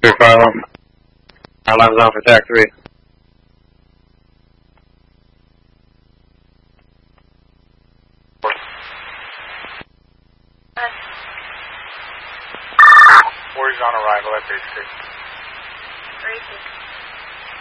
Alarms on for TAC 3. Warriors on arrival at base 6. Base 6.